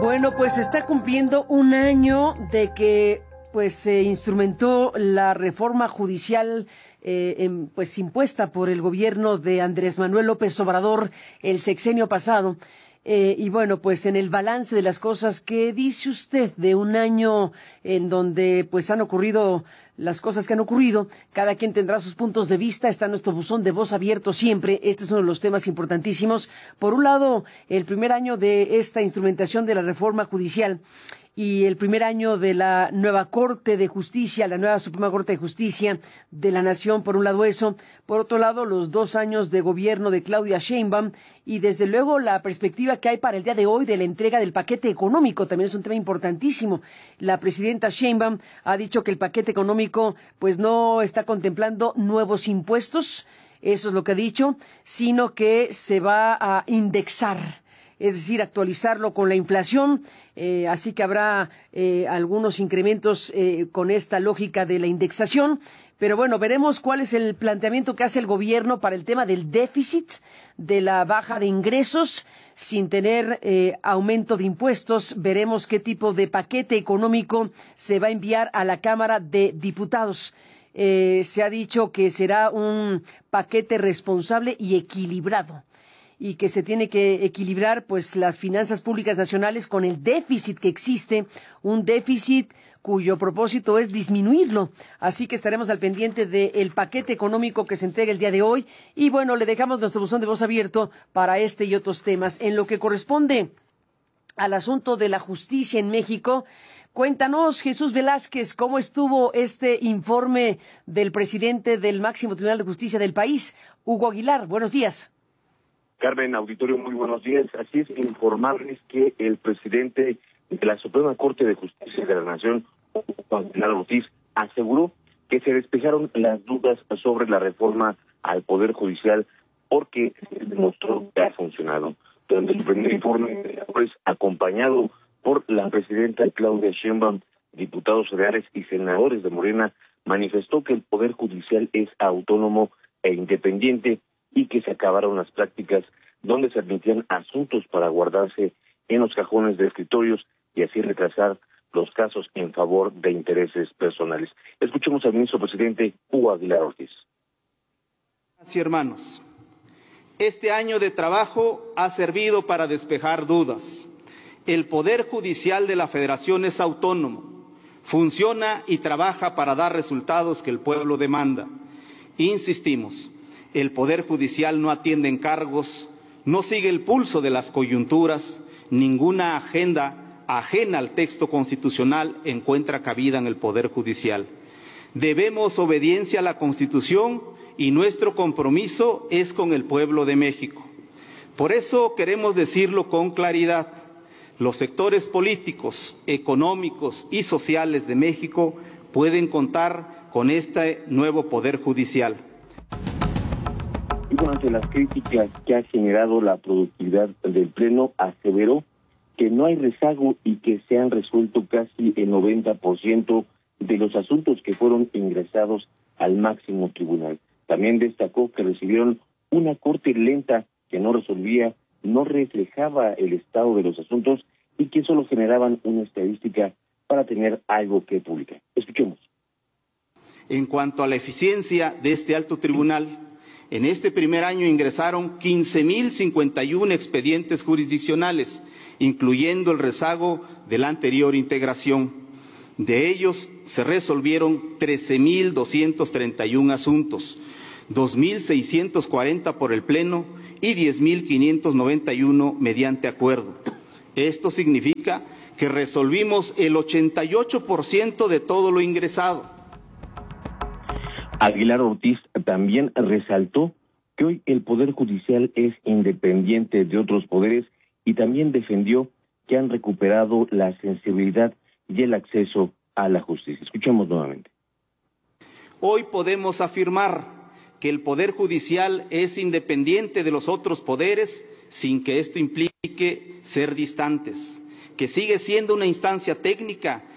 Bueno, pues se está cumpliendo un año de que pues se instrumentó la reforma judicial pues impuesta por el gobierno de Andrés Manuel López Obrador el sexenio pasado. Y bueno, pues en el balance de las cosas, ¿qué dice usted de un año en donde pues han ocurrido las cosas que han ocurrido? Cada quien tendrá sus puntos de vista. Está nuestro buzón de voz abierto siempre. Este es uno de los temas importantísimos. Por un lado, el primer año de esta instrumentación de la reforma judicial y el primer año de la nueva Corte de Justicia, la nueva Suprema Corte de Justicia de la Nación, por un lado eso. Por otro lado, los 2 años de gobierno de Claudia Sheinbaum y desde luego la perspectiva que hay para el día de hoy de la entrega del paquete económico. También es un tema importantísimo. La presidenta Sheinbaum ha dicho que el paquete económico pues no está contemplando nuevos impuestos, eso es lo que ha dicho, sino que se va a indexar, es decir, actualizarlo con la inflación, así que habrá algunos incrementos con esta lógica de la indexación. Pero bueno, veremos cuál es el planteamiento que hace el gobierno para el tema del déficit, de la baja de ingresos, sin tener aumento de impuestos. Veremos qué tipo de paquete económico se va a enviar a la Cámara de Diputados. Se ha dicho que será un paquete responsable y equilibrado, y que se tiene que equilibrar pues las finanzas públicas nacionales con el déficit que existe, un déficit cuyo propósito es disminuirlo. Así que estaremos al pendiente del paquete económico que se entrega el día de hoy. Y bueno, le dejamos nuestro buzón de voz abierto para este y otros temas. En lo que corresponde al asunto de la justicia en México, cuéntanos, Jesús Velázquez, cómo estuvo este informe del presidente del máximo tribunal de justicia del país, Hugo Aguilar. Buenos días. Carmen, auditorio, muy buenos días. Así es, informarles que el presidente de la Suprema Corte de Justicia de la Nación, Juan Aguilar Ortiz, aseguró que se despejaron las dudas sobre la reforma al Poder Judicial porque se demostró que ha funcionado. Durante su primer informe, pues, acompañado por la presidenta Claudia Sheinbaum, diputados federales y senadores de Morena, manifestó que el Poder Judicial es autónomo e independiente y que se acabaron las prácticas donde se admitían asuntos para guardarse en los cajones de escritorios y así retrasar los casos en favor de intereses personales. Escuchemos al ministro presidente Hugo Aguilar Ortiz. Así, hermanos, este año de trabajo ha servido para despejar dudas. El Poder Judicial de la Federación es autónomo, funciona y trabaja para dar resultados que el pueblo demanda. Insistimos, el Poder Judicial no atiende encargos, no sigue el pulso de las coyunturas, ninguna agenda ajena al texto constitucional encuentra cabida en el Poder Judicial. Debemos obediencia a la Constitución y nuestro compromiso es con el pueblo de México. Por eso queremos decirlo con claridad. Los sectores políticos, económicos y sociales de México pueden contar con este nuevo Poder Judicial. Ante las críticas que ha generado la productividad del Pleno, aseveró que no hay rezago y que se han resuelto casi el 90% de los asuntos que fueron ingresados al máximo tribunal. También destacó que recibieron una corte lenta que no resolvía, no reflejaba el estado de los asuntos y que solo generaban una estadística para tener algo que publicar. Escuchemos. En cuanto a la eficiencia de este alto tribunal, en este primer año ingresaron 15,051 expedientes jurisdiccionales, incluyendo el rezago de la anterior integración. De ellos se resolvieron 13,231 asuntos, 2,640 por el Pleno y 10,591 mediante acuerdo. Esto significa que resolvimos el 88% de todo lo ingresado. Aguilar Ortiz también resaltó que hoy el Poder Judicial es independiente de otros poderes y también defendió que han recuperado la sensibilidad y el acceso a la justicia. Escuchemos nuevamente. Hoy podemos afirmar que el Poder Judicial es independiente de los otros poderes sin que esto implique ser distantes, que sigue siendo una instancia técnica